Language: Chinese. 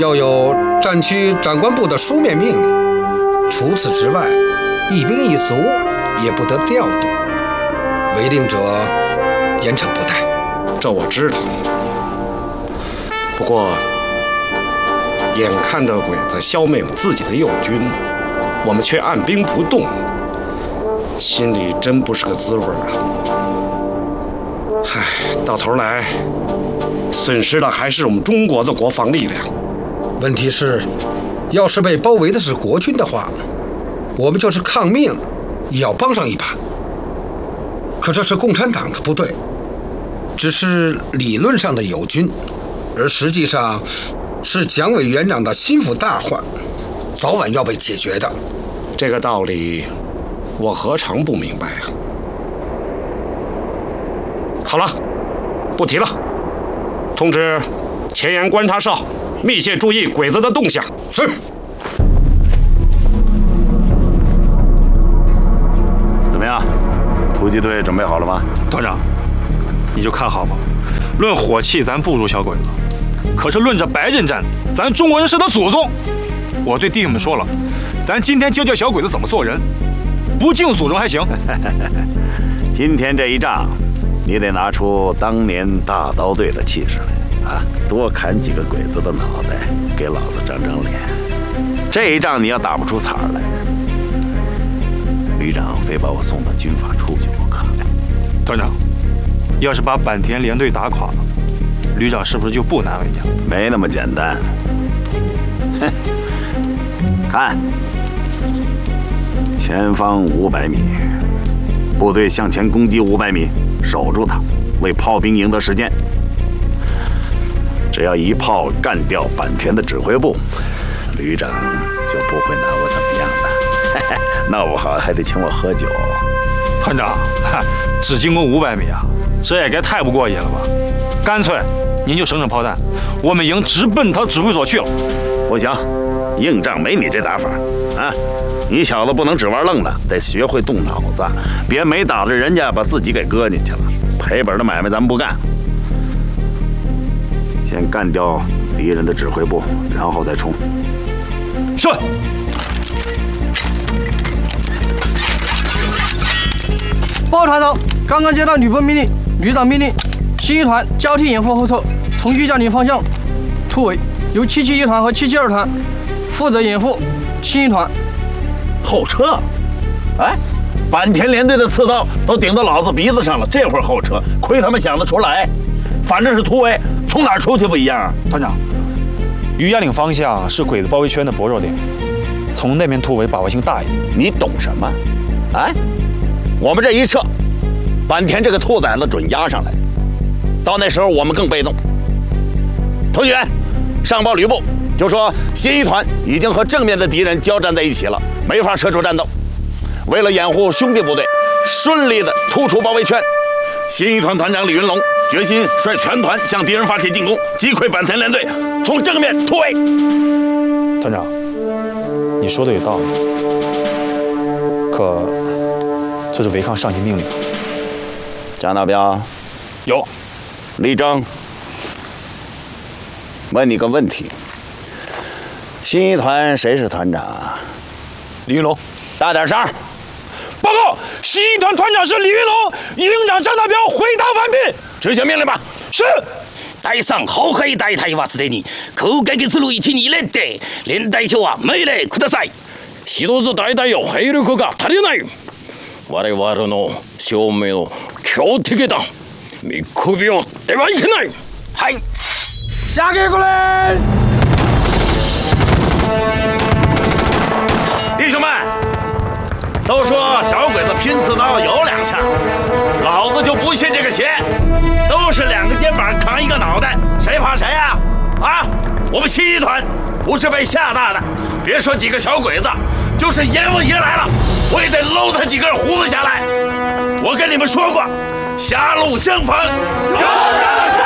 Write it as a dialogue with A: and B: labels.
A: 要有战区长官部的书面命令，除此之外，一兵一卒也不得调动，违令者严惩不贷。
B: 这我知道，不过眼看着鬼子消灭自己的友军，我们却按兵不动，心里真不是个滋味啊！唉，到头来损失的还是我们中国的国防力量。
A: 问题是，要是被包围的是国军的话，我们就是抗命也要帮上一把。可这是共产党的部队，只是理论上的友军，而实际上是蒋委员长的心腹大患，早晚要被解决的。
B: 这个道理我何尝不明白啊！好了，不提了，通知前沿观察哨密切注意鬼子的动向。
A: 是。
C: 怎么样，突击队准备好了吗？
D: 团长，你就看好吧。论火器，咱不如小鬼子，可是论这白刃战，咱中国人是他祖宗。我对弟兄们说了，咱今天教教小鬼子怎么做人，不敬祖宗还行。
C: 今天这一仗，你得拿出当年大刀队的气势来啊！多砍几个鬼子的脑袋，给老子长长脸。这一仗你要打不出彩来，旅长非把我送到军法处去不可。
D: 团长，要是把坂田联队打垮了，旅长是不是就不难为你了？
C: 没那么简单。哼，看，前方500米，部队向前攻击500米，守住它，为炮兵赢得时间。只要一炮干掉坂田的指挥部，旅长就不会拿我怎么样的。闹不好还得请我喝酒。
D: 团长，只进攻500米啊，这也该太不过瘾了吧？干脆您就省省炮弹，我们营直奔他指挥所去了。
C: 不行，硬仗没你这打法啊！你小子不能只玩愣的，得学会动脑子，别没打着人家把自己给搁进去了。赔本的买卖咱们不干。先干掉敌人的指挥部，然后再冲。
D: 是。
E: 报团长，刚刚接到旅部命令，旅长命令，新一团交替掩护后撤，从玉江岭方向突围，由771团和772团负责掩护新一团。
C: 后撤？哎，坂田联队的刺刀都顶到老子鼻子上了，这会儿后撤，亏他们想得出来。反正是突围，从哪儿出去不一样啊？
D: 团长，玉江岭方向是鬼子包围圈的薄弱点，从那边突围把握性大一点。
C: 你懂什么？啊？我们这一撤，坂田这个兔崽子准压上来，到那时候我们更被动。同学，上报旅部，就说新一团已经和正面的敌人交战在一起了，没法撤出战斗。为了掩护兄弟部队顺利的突出包围圈，新一团团长李云龙决心率全团向敌人发起进攻，击溃坂田联队，从正面突围。
D: 团长，你说的有道理，可这是违抗上级命令。
C: 蒋大彪，
D: 有。
C: 立正。问你个问题，新一团谁是团长啊？
D: 李云龙。
C: 大点声。
D: 报告，新一团团长是李云龙，营长张大彪回答完毕。
C: 执行命令吧。
D: 是。
F: 大さん、崩壊大隊はすでに攻撃する位置に入れて、連隊長は命令ください。一つ大隊を兵力が足りない。我々の正面の強敵だ。見くびってはいけない。はい。
E: 下给过来。
C: 弟兄们，都说小鬼子拼刺刀有2下，老子就不信这个邪。都是2个肩膀扛一个脑袋，谁怕谁呀？啊！我们新一团不是被吓大的，别说几个小鬼子，就是阎王爷来了，我也得搂他几根胡子下来。我跟你们说过，狭路相逢有这